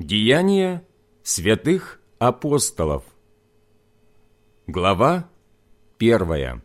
Деяния святых апостолов. Глава 1.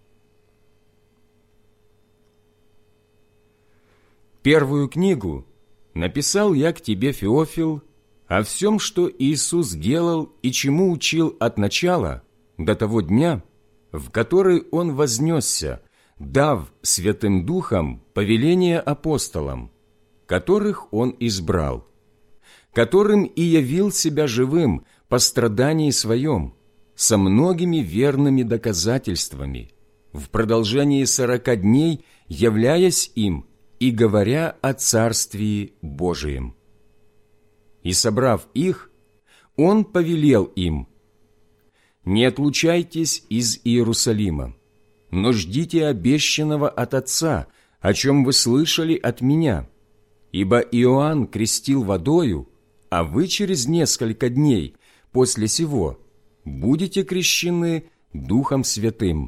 Первую книгу написал я к тебе, Феофил, о всем, что Иисус делал и чему учил от начала до того дня, в который Он вознесся, дав Святым Духом повеление апостолам, которых Он избрал, которым и явил себя живым по страдании Своем, со многими верными доказательствами, в продолжении 40 дней являясь им и говоря о Царствии Божием. И, собрав их, Он повелел им: «Не отлучайтесь из Иерусалима, но ждите обещанного от Отца, о чем вы слышали от Меня. Ибо Иоанн крестил водою, а вы через несколько дней после сего будете крещены Духом Святым».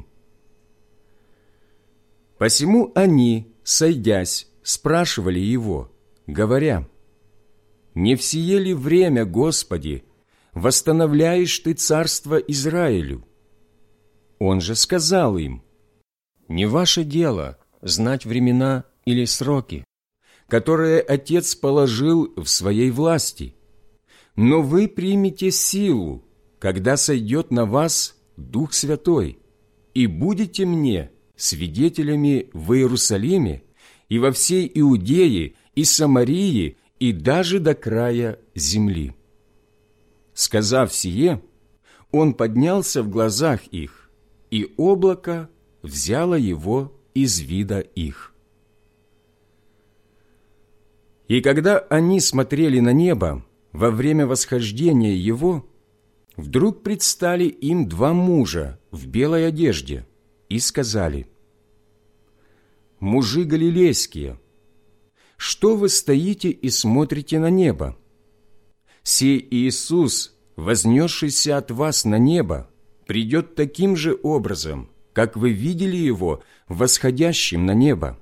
Посему они, сойдясь, спрашивали Его, говоря: «Не в сие ли время, Господи, восстановляешь Ты царство Израилю?» Он же сказал им: «Не ваше дело знать времена или сроки, которые Отец положил в Своей власти, но вы примете силу, когда сойдет на вас Дух Святой, и будете Мне свидетелями в Иерусалиме и во всей Иудее и Самарии и даже до края земли». Сказав сие, Он поднялся в глазах их, и облако взяло Его из вида их. И когда они смотрели на небо во время восхождения Его, вдруг предстали им два мужа в белой одежде и сказали: «Мужи галилейские, что вы стоите и смотрите на небо? Сей Иисус, вознесшийся от вас на небо, придет таким же образом, как вы видели Его восходящим на небо».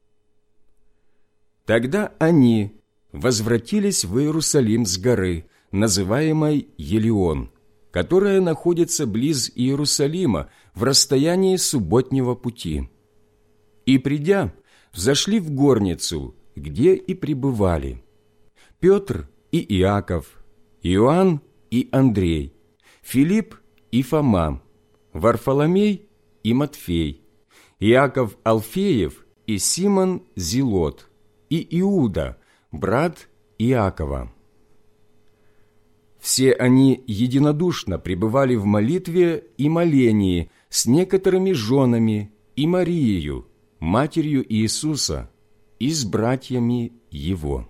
Тогда они возвратились в Иерусалим с горы, называемой Елеон, которая находится близ Иерусалима в расстоянии субботнего пути. И, придя, взошли в горницу, где и пребывали Петр и Иаков, Иоанн и Андрей, Филипп и Фома, Варфоломей и Матфей, Иаков Алфеев и Симон Зелот, и Иуда, брат Иакова. Все они единодушно пребывали в молитве и молении с некоторыми женами и Мариею, матерью Иисуса, и с братьями Его.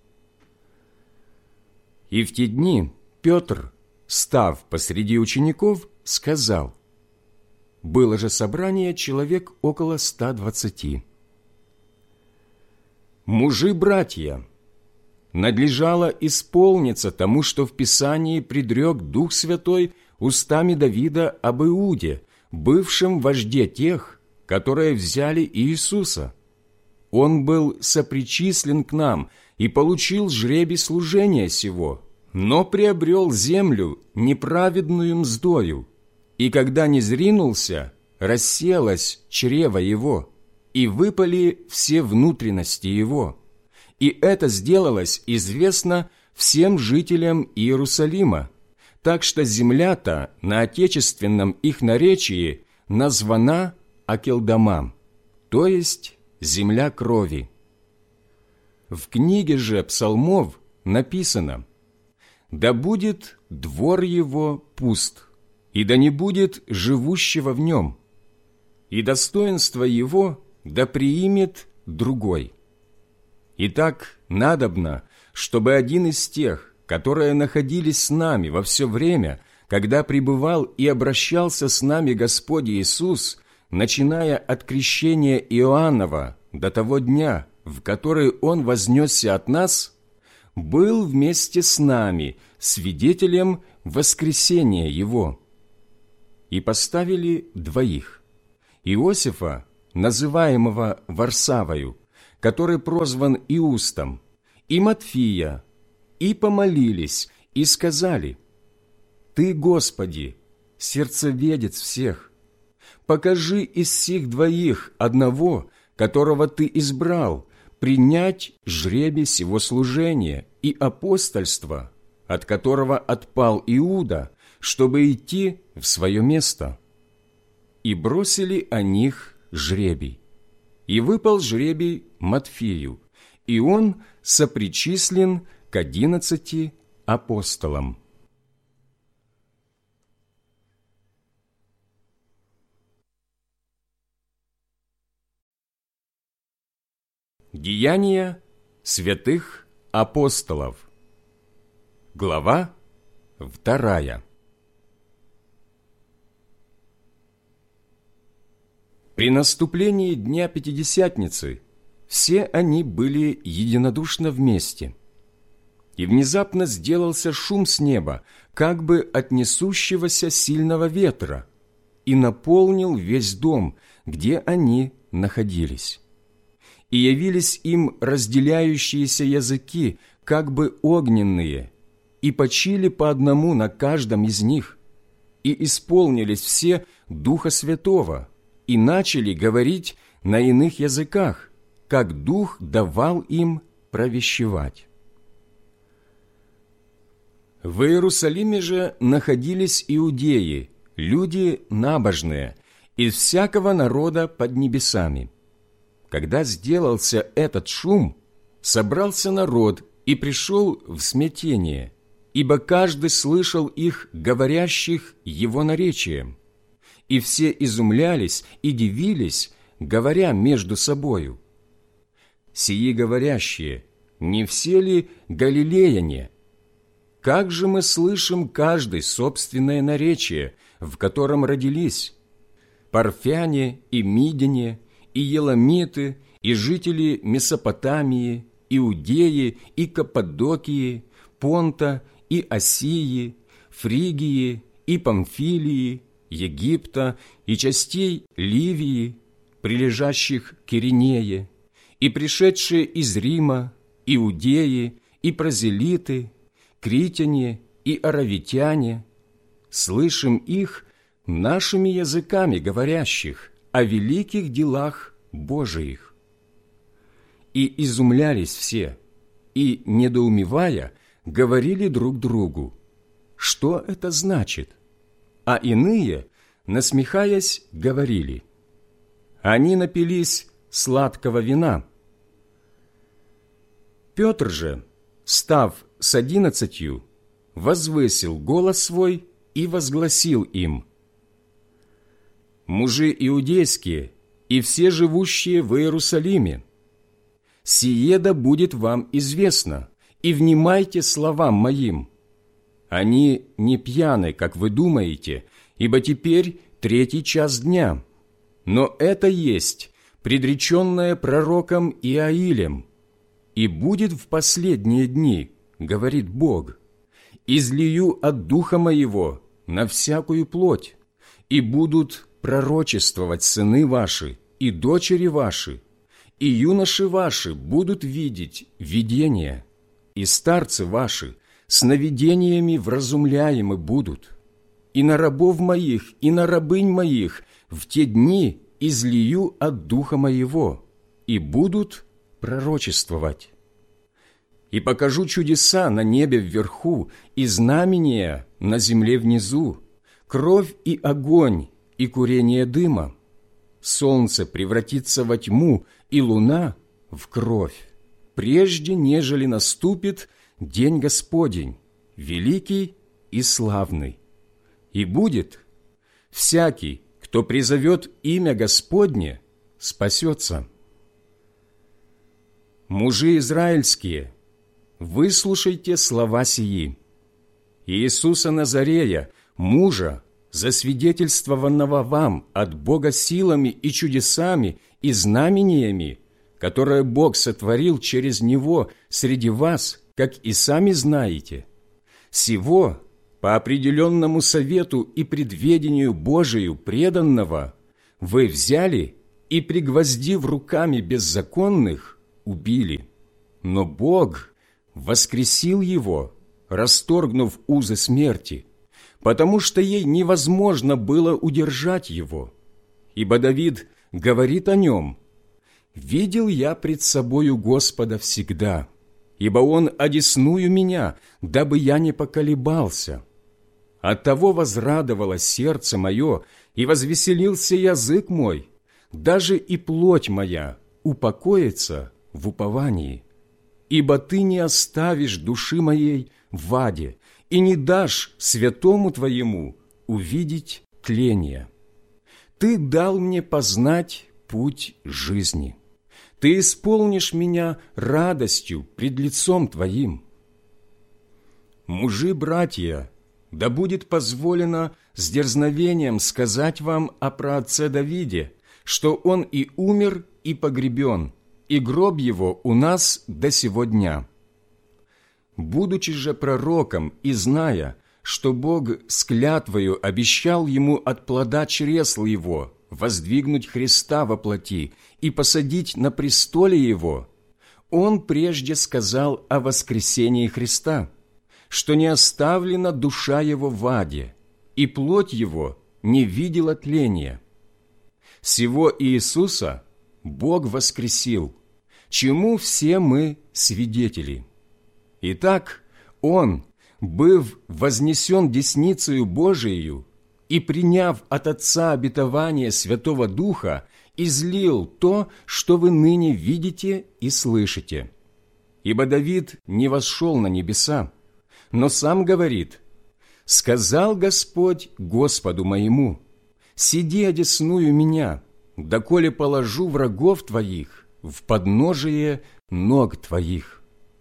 И в те дни Петр, став посреди учеников, сказал: «Было же собрание человек около 120. Мужи-братья, надлежало исполниться тому, что в Писании предрек Дух Святой устами Давида об Иуде, бывшем вожде тех, которые взяли Иисуса. Он был сопричислен к нам и получил жребий служения сего, но приобрел землю неправедную мздою, и когда низринулся, расселось чрево его, и выпали все внутренности его. И это сделалось известно всем жителям Иерусалима, так что земля-то на отечественном их наречии названа Акелдама, то есть земля крови. В книге же псалмов написано: «Да будет двор его пуст, и да не будет живущего в нем, и достоинство его да приимет другой». Итак, надобно, чтобы один из тех, которые находились с нами во все время, когда пребывал и обращался с нами Господь Иисус, начиная от крещения Иоаннова до того дня, в который Он вознесся от нас, был вместе с нами свидетелем воскресения Его. И поставили двоих: Иосифа, называемого Варсавою, который прозван Иустом, и Матфия, и помолились, и сказали: Ты, Господи, сердцеведец всех, покажи из сих двоих одного, которого Ты избрал, принять жребий сего служения и апостольства, от которого отпал Иуда, чтобы идти в свое место. И бросили о них жребий. И выпал жребий Матфею, и он сопричислен к 11 апостолам. Деяния святых апостолов. Глава 2. При наступлении Дня Пятидесятницы все они были единодушно вместе. И внезапно сделался шум с неба, как бы от несущегося сильного ветра, и наполнил весь дом, где они находились. И явились им разделяющиеся языки, как бы огненные, и почили по одному на каждом из них, и исполнились все Духа Святого, и начали говорить на иных языках, как Дух давал им провещевать. В Иерусалиме же находились иудеи, люди набожные, из всякого народа под небесами. Когда сделался этот шум, собрался народ и пришел в смятение, ибо каждый слышал их, говорящих его наречием. И все изумлялись и дивились, говоря между собою: «Сии говорящие, не все ли галилеяне? Как же мы слышим каждый собственное наречие, в котором родились? Парфяне и мидяне, и еламиты, и жители Месопотамии, Иудеи и Каппадокии, Понта и Асии, Фригии и Памфилии, Египта и частей Ливии, прилежащих к Киринее, и пришедшие из Рима, иудеи и прозелиты, критяне и аравитяне, слышим их нашими языками говорящих о великих делах Божиих. И изумлялись все, и, недоумевая, говорили друг другу: что это значит? А иные, насмехаясь, говорили: они напились сладкого вина. Петр же, став с 11, возвысил голос свой и возгласил им: мужи иудейские и все живущие в Иерусалиме, сие да будет вам известно, и внимайте словам моим. Они не пьяны, как вы думаете, ибо теперь 3 час дня. Но это есть предреченное пророком Иаилем. И будет в последние дни, говорит Бог, излию от Духа Моего на всякую плоть, и будут пророчествовать сыны ваши и дочери ваши, и юноши ваши будут видеть видения, и старцы ваши сновидениями вразумляемы будут. И на рабов моих, и на рабынь моих в те дни излию от Духа Моего, и будут пророчествовать. И покажу чудеса на небе вверху, и знамения на земле внизу, кровь и огонь, и курение дыма. Солнце превратится во тьму, и луна в кровь, прежде нежели наступит день Господень, великий и славный. И будет: всякий, кто призовет имя Господне, спасется. Мужи израильские, выслушайте слова сии. Иисуса Назарея, мужа, засвидетельствованного вам от Бога силами и чудесами и знамениями, которое Бог сотворил через Него среди вас, как и сами знаете, сего по определенному совету и предведению Божию преданного вы взяли и, пригвоздив руками беззаконных, убили. Но Бог воскресил его, расторгнув узы смерти, потому что ей невозможно было удержать его. Ибо Давид говорит о нем: «Видел я пред собою Господа всегда, ибо Он одесную меня, дабы я не поколебался. Оттого возрадовалось сердце мое, и возвеселился язык мой, даже и плоть моя упокоится в уповании. Ибо Ты не оставишь души моей в аде, и не дашь святому Твоему увидеть тление. Ты дал мне познать путь жизни. Ты исполнишь меня радостью пред лицом Твоим. Мужи-братья, да будет позволено с дерзновением сказать вам о праотце Давиде, что он и умер, и погребен, и гроб его у нас до сего дня. Будучи же пророком и зная, что Бог с клятвою обещал ему от плода чресл его воздвигнуть Христа во плоти и посадить на престоле его, он прежде сказал о воскресении Христа, что не оставлена душа его в аде, и плоть его не видела тления. Сего Иисуса Бог воскресил, чему все мы свидетели. Итак, Он, быв вознесен десницею Божиею и приняв от Отца обетование Святого Духа, излил то, что вы ныне видите и слышите. Ибо Давид не восшел на небеса, но сам говорит: «Сказал Господь Господу моему: сиди одесную меня, доколе положу врагов твоих в подножие ног твоих».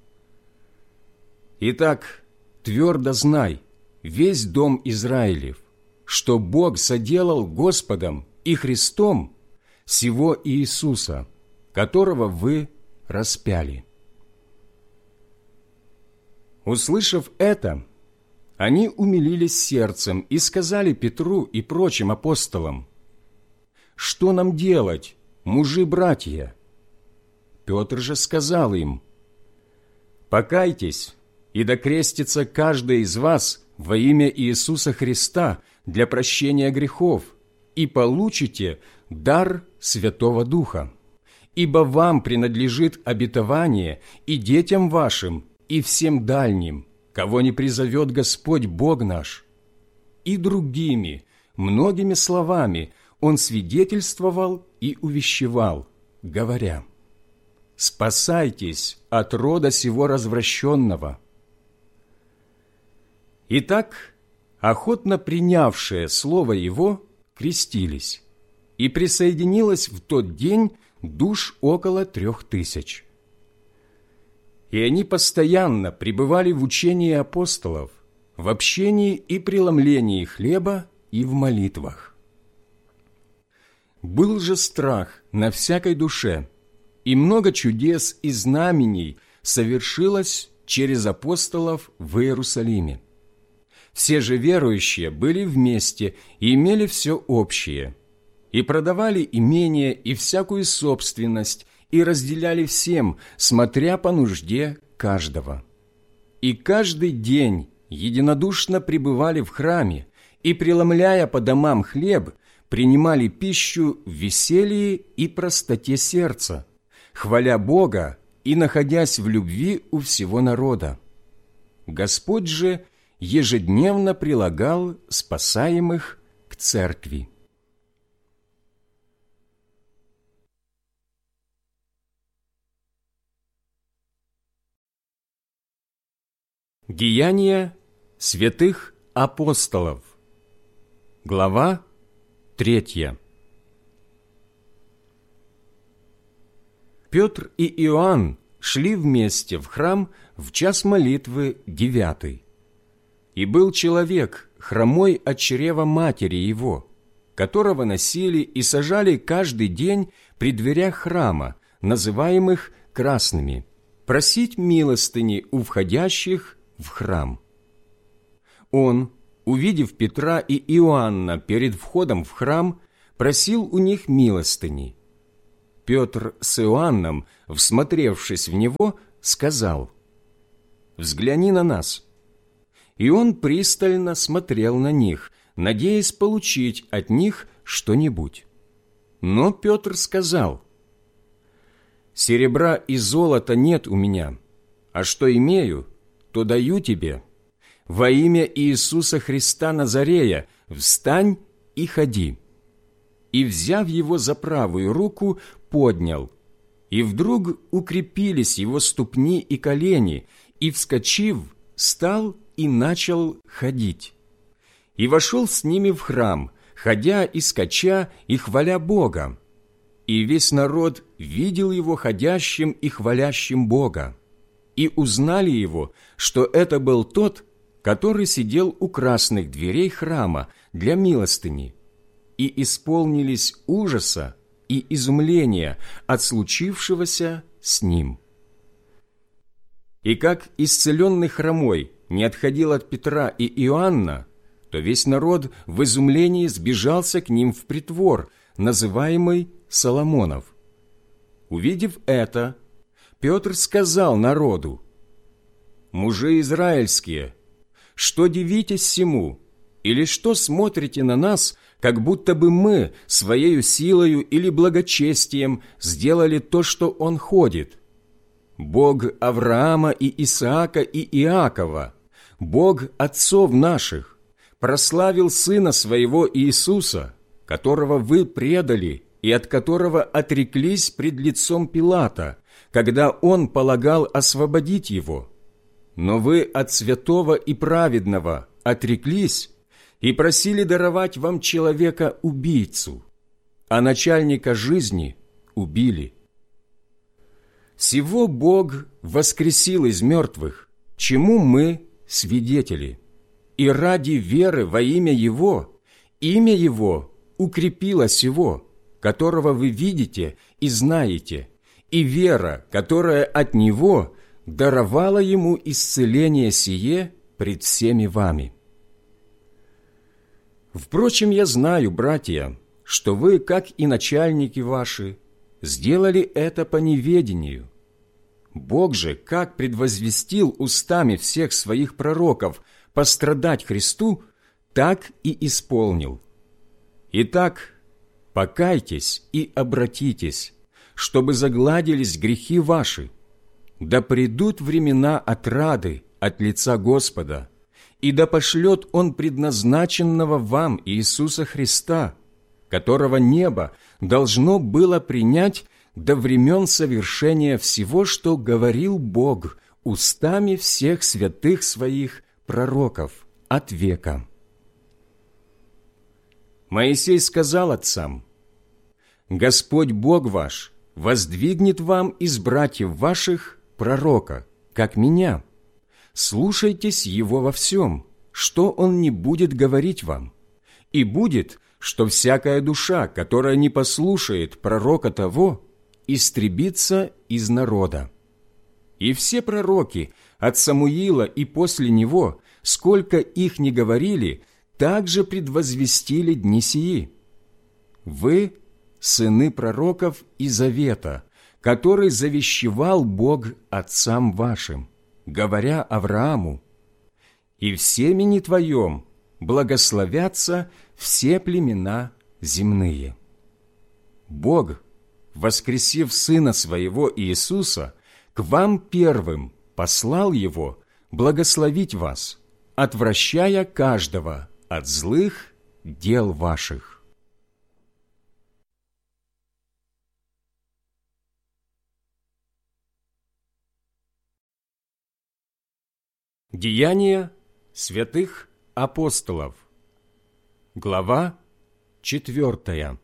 Итак, твердо знай, весь дом Израилев, что Бог соделал Господом и Христом сего Иисуса, которого вы распяли. Услышав это, они умилились сердцем и сказали Петру и прочим апостолам: «Что нам делать, мужи-братья?» Петр же сказал им: «Покайтесь, и докрестится каждый из вас во имя Иисуса Христа для прощения грехов, и получите дар Святого Духа. Ибо вам принадлежит обетование и детям вашим, и всем дальним, кого не призовет Господь Бог наш». И другими, многими словами он свидетельствовал и увещевал, говоря: «Спасайтесь от рода сего развращенного». Итак, охотно принявшие слово его крестились, и присоединилось в тот день душ около 3000. И они постоянно пребывали в учении апостолов, в общении и преломлении хлеба и в молитвах. Был же страх на всякой душе, и много чудес и знамений совершилось через апостолов в Иерусалиме. Все же верующие были вместе и имели все общее, и продавали имение и всякую собственность, и разделяли всем, смотря по нужде каждого. И каждый день единодушно пребывали в храме, и, преломляя по домам хлеб, принимали пищу в веселье и простоте сердца, хваля Бога и находясь в любви у всего народа. Господь же ежедневно прилагал спасаемых к церкви. Деяния святых апостолов. Глава 3. Петр и Иоанн шли вместе в храм в час молитвы 9. И был человек, хромой от чрева матери его, которого носили и сажали каждый день при дверях храма, называемых красными, просить милостыни у входящих в храм. Он, увидев Петра и Иоанна перед входом в храм, просил у них милостыни. Петр с Иоанном, всмотревшись в него, сказал: взгляни на нас». И он пристально смотрел на них, надеясь получить от них что-нибудь. Но Петр сказал: «Серебра и золота нет у меня, а что имею, то даю тебе. Во имя Иисуса Христа Назарея встань и ходи». И, взяв его за правую руку, поднял. И вдруг укрепились его ступни и колени, и, вскочив, стал и начал ходить. И вошел с ними в храм, ходя и скача, и хваля Бога. И весь народ видел его ходящим и хвалящим Бога. И узнали его, что это был тот, который сидел у красных дверей храма для милостыни, и исполнились ужаса и изумления от случившегося с ним. И как исцеленный хромой не отходил от Петра и Иоанна, то весь народ в изумлении сбежался к ним в притвор, называемый Соломонов. Увидев это, Петр сказал народу: «Мужи израильские, что дивитесь сему, или что смотрите на нас, как будто бы мы своею силою или благочестием сделали то, что он ходит? Бог Авраама и Исаака и Иакова, Бог отцов наших, прославил Сына Своего Иисуса, которого вы предали и от которого отреклись пред лицом Пилата, когда он полагал освободить его. Но вы от святого и праведного отреклись и просили даровать вам человека-убийцу, а начальника жизни убили. Сего Бог воскресил из мертвых, чему мы свидетели, и ради веры во имя Его укрепило сего, которого вы видите и знаете, и вера, которая от Него, даровала Ему исцеление сие пред всеми вами. Впрочем, я знаю, братья, что вы, как и начальники ваши, сделали это по неведению. Бог же, как предвозвестил устами всех своих пророков пострадать Христу, так и исполнил. Итак, покайтесь и обратитесь, чтобы загладились грехи ваши. Да придут времена отрады от лица Господа, и да пошлет Он предназначенного вам Иисуса Христа, которого небо должно было принять до времен совершения всего, что говорил Бог устами всех святых Своих пророков от века. Моисей сказал отцам: «Господь Бог ваш воздвигнет вам из братьев ваших пророка, как меня. Слушайтесь его во всем, что он не будет говорить вам. И будет, что всякая душа, которая не послушает пророка того, истребится из народа. И все пророки от Самуила и после него, сколько их ни говорили, также предвозвестили дни сии. Вы – сыны пророков и завета, который завещевал Бог отцам вашим, говоря Аврааму: «И в семени твоем благословятся все племена земные». Бог, воскресив Сына Своего Иисуса, к вам первым послал Его благословить вас, отвращая каждого от злых дел ваших. Деяния святых апостолов. Глава 4.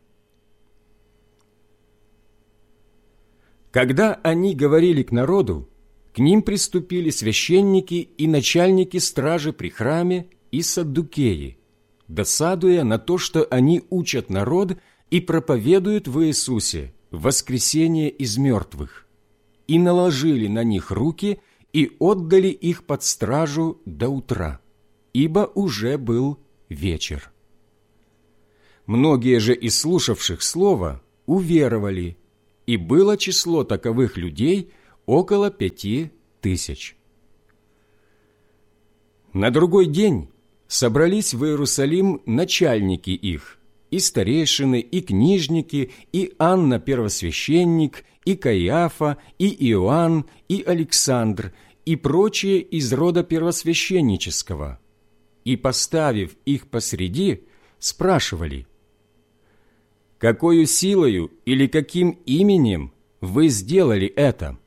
Когда они говорили к народу, к ним приступили священники и начальники стражи при храме и саддукеи, досадуя на то, что они учат народ и проповедуют в Иисусе воскресение из мертвых, и наложили на них руки и отдали их под стражу до утра, ибо уже был вечер. Многие же из слушавших слова уверовали, и было число таковых людей около 5000. На другой день собрались в Иерусалим начальники их, и старейшины, и книжники, и Анна первосвященник, и Каиафа, и Иоанн, и Александр, и прочие из рода первосвященнического. И, поставив их посреди, спрашивали: «Какою силою или каким именем вы сделали это?»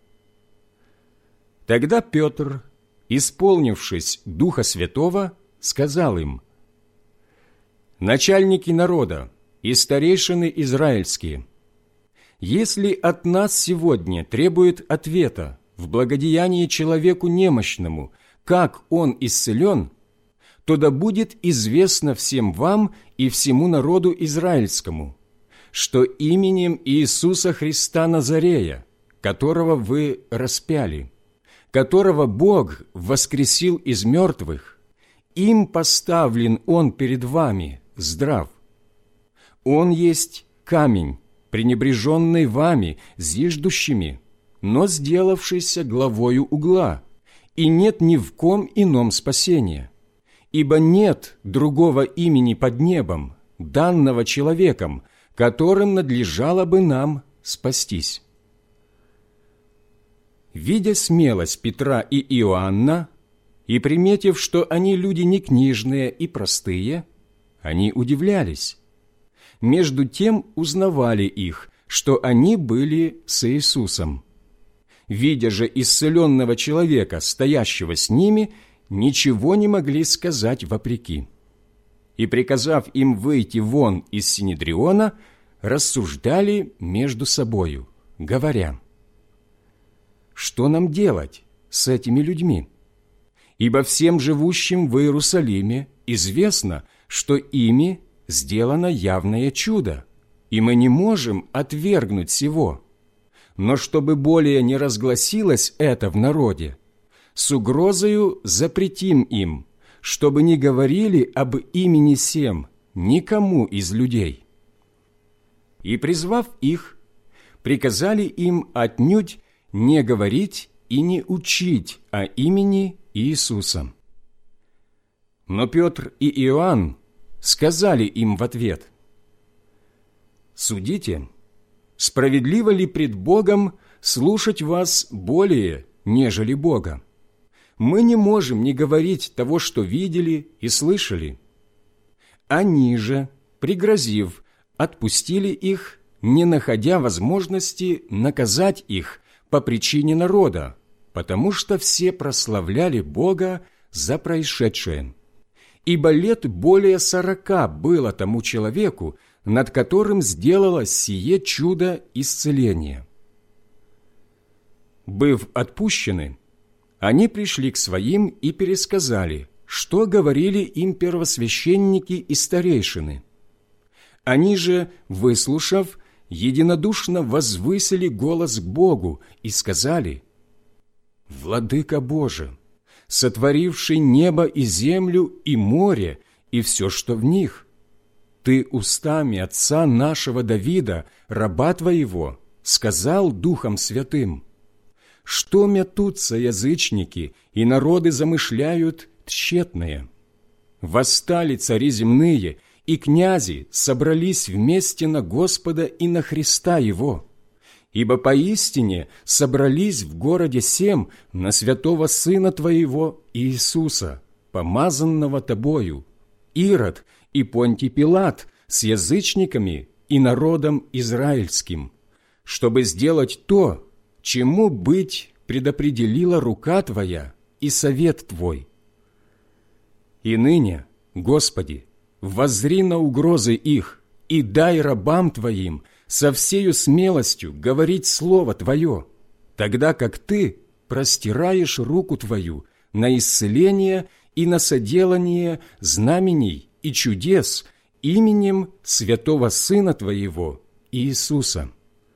Тогда Петр, исполнившись Духа Святого, сказал им: «Начальники народа и старейшины израильские, если от нас сегодня требует ответа в благодеянии человеку немощному, как он исцелен, то да будет известно всем вам и всему народу израильскому, что именем Иисуса Христа Назарея, которого вы распяли, которого Бог воскресил из мертвых, им поставлен Он перед вами здрав. Он есть камень, пренебреженный вами, зиждущими, но сделавшийся главою угла, и нет ни в ком ином спасения, ибо нет другого имени под небом, данного человеком, которым надлежало бы нам спастись». Видя смелость Петра и Иоанна, и приметив, что они люди не книжные и простые, они удивлялись. Между тем узнавали их, что они были с Иисусом. Видя же исцеленного человека, стоящего с ними, ничего не могли сказать вопреки. И, приказав им выйти вон из Синедриона, рассуждали между собою, говоря: «Что нам делать с этими людьми? Ибо всем живущим в Иерусалиме известно, что ими сделано явное чудо, и мы не можем отвергнуть сего. Но чтобы более не разгласилось это в народе, с угрозою запретим им, чтобы не говорили об имени сем никому из людей». И, призвав их, приказали им отнюдь не говорить и не учить о имени Иисуса. Но Петр и Иоанн сказали им в ответ: «Судите, справедливо ли пред Богом слушать вас более, нежели Бога? Мы не можем не говорить того, что видели и слышали». Они же, пригрозив, отпустили их, не находя возможности наказать их по причине народа, потому что все прославляли Бога за происшедшее. Ибо лет более 40 было тому человеку, над которым сделалось сие чудо исцеления. Быв отпущены, они пришли к своим и пересказали, что говорили им первосвященники и старейшины. Они же, выслушав, единодушно возвысили голос к Богу и сказали: «Владыка Боже, сотворивший небо и землю, и море, и все, что в них, Ты устами отца нашего Давида, раба Твоего, сказал Духом Святым: что метутся язычники, и народы замышляют тщетное. Восстали цари земные, и князи собрались вместе на Господа и на Христа Его. Ибо поистине собрались в городе сем на святого Сына Твоего Иисуса, помазанного Тобою, Ирод и Понтий Пилат с язычниками и народом израильским, чтобы сделать то, чему быть предопределила рука Твоя и совет Твой. И ныне, Господи, воззри на угрозы их и дай рабам Твоим со всею смелостью говорить Слово Твое, тогда как Ты простираешь руку Твою на исцеление и на соделание знамений и чудес именем святого Сына Твоего Иисуса».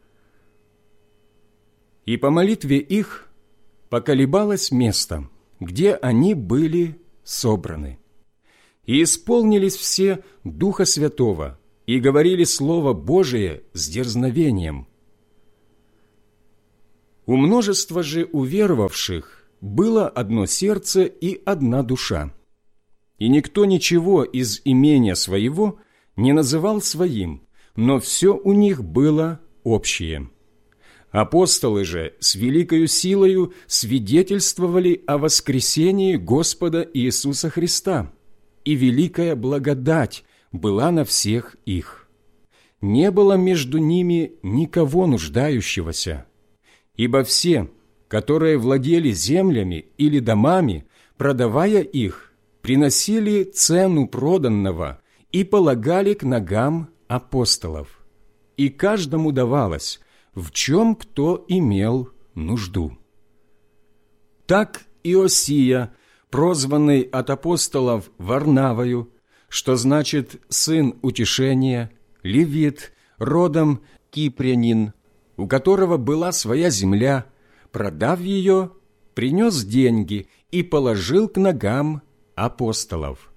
И по молитве их поколебалось место, где они были собраны. И исполнились все Духа Святого, и говорили Слово Божие с дерзновением. У множества же уверовавших было одно сердце и одна душа. И никто ничего из имения своего не называл своим, но все у них было общее. Апостолы же с великою силою свидетельствовали о воскресении Господа Иисуса Христа, и великая благодать была на всех их. Не было между ними никого нуждающегося, ибо все, которые владели землями или домами, продавая их, приносили цену проданного и полагали к ногам апостолов. И каждому давалось, в чем кто имел нужду. Так Иосия, прозванный от апостолов Варнавою, что значит «сын утешения», левит, родом кипрянин, у которого была своя земля, продав ее, принес деньги и положил к ногам апостолов.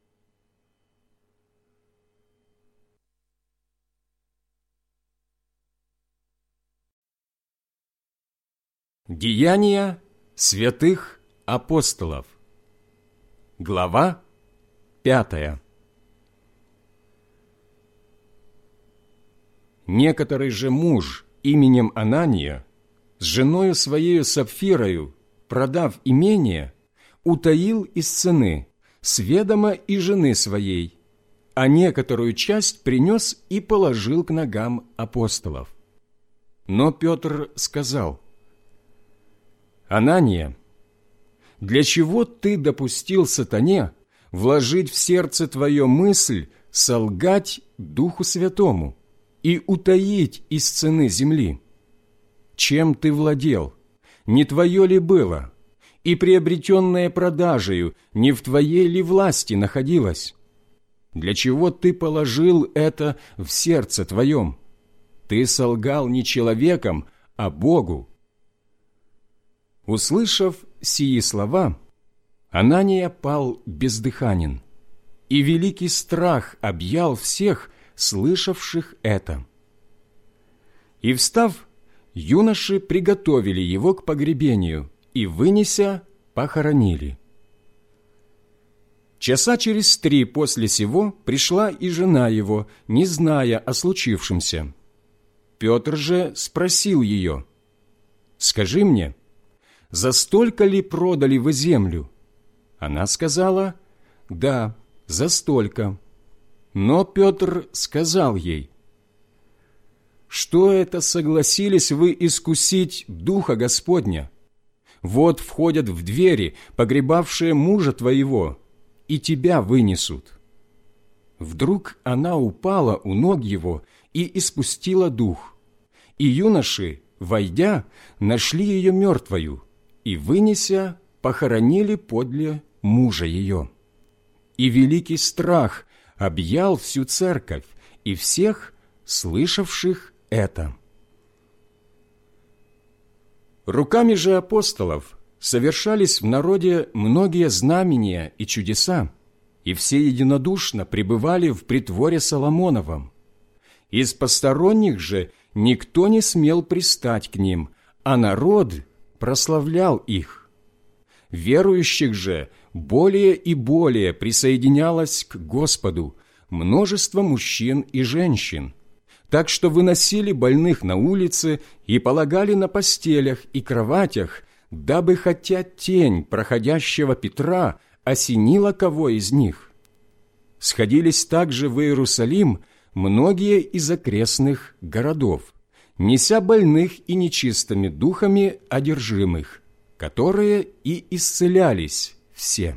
Деяния святых апостолов. Глава 5. Некоторый же муж именем Анания, с женою своею Сапфирою, продав имение, утаил из цены, с ведома и жены своей, а некоторую часть принес и положил к ногам апостолов. Но Петр сказал: «Анания, для чего ты допустил сатане вложить в сердце твое мысль солгать Духу Святому и утаить из цены земли? Чем ты владел? Не твое ли было? И приобретенное продажею не в твоей ли власти находилось? Для чего ты положил это в сердце твоем? Ты солгал не человеком, а Богу». Услышав сии слова, Анания пал бездыханен, и великий страх объял всех, слышавших это. И, встав, юноши приготовили его к погребению и, вынеся, похоронили. Часа через 3 после сего пришла и жена его, не зная о случившемся. Петр же спросил ее: «Скажи мне, за столько ли продали вы землю?» Она сказала: «Да, за столько». Но Петр сказал ей: «Что это согласились вы искусить Духа Господня? Вот входят в двери погребавшие мужа твоего, и тебя вынесут». Вдруг она упала у ног его и испустила дух, и юноши, войдя, нашли ее мертвою, и, вынеся, похоронили подле мужа ее. И великий страх объял всю церковь и всех, слышавших это. Руками же апостолов совершались в народе многие знамения и чудеса, и все единодушно пребывали в притворе Соломоновом. Из посторонних же никто не смел пристать к ним, а народ прославлял их. Верующих же более и более присоединялось к Господу множество мужчин и женщин, так что выносили больных на улице и полагали на постелях и кроватях, дабы хотя тень проходящего Петра осенила кого из них. Сходились также в Иерусалим многие из окрестных городов, неся больных и нечистыми духами одержимых, которые и исцелялись все.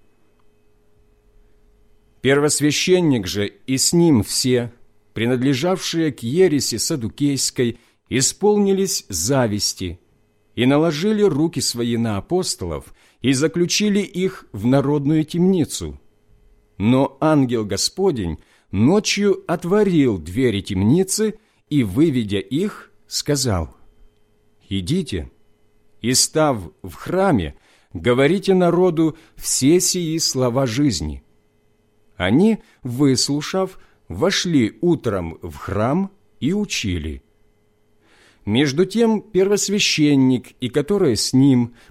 Первосвященник же и с ним все, принадлежавшие к ереси саддукейской, исполнились зависти и наложили руки свои на апостолов и заключили их в народную темницу. Но ангел Господень ночью отворил двери темницы и, выведя их, сказал: «Идите, и, став в храме, говорите народу все сии слова жизни». Они, выслушав, вошли утром в храм и учили. Между тем первосвященник и которые с ним,